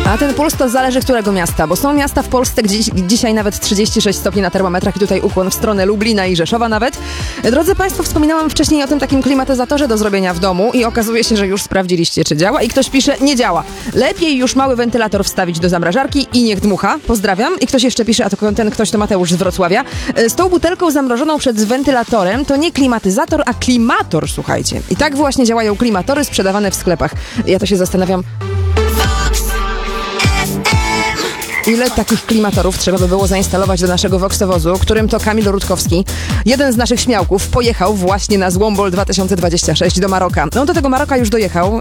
A ten puls to zależy którego miasta, bo są miasta w Polsce, gdzie dzisiaj nawet 36 stopni na termometrach i tutaj ukłon w stronę Lublina i Rzeszowa nawet. Drodzy Państwo, wspominałam wcześniej o tym takim klimatyzatorze do zrobienia w domu i okazuje się, że już sprawdziliście, czy działa i ktoś pisze, nie działa. Lepiej już mały wentylator wstawić do zamrażarki i niech dmucha. Pozdrawiam. I ktoś jeszcze pisze, a to ten ktoś to Mateusz z Wrocławia. Z tą butelką zamrożoną przed wentylatorem to nie klimatyzator, a klimator, słuchajcie. I tak właśnie działają klimatory sprzedawane w sklepach. Ja to się zastanawiam, ile takich klimatorów trzeba by było zainstalować do naszego Voxowozu, którym to Kamil Rutkowski, jeden z naszych śmiałków, pojechał właśnie na Złombol 2026 do Maroka. No do tego Maroka już dojechał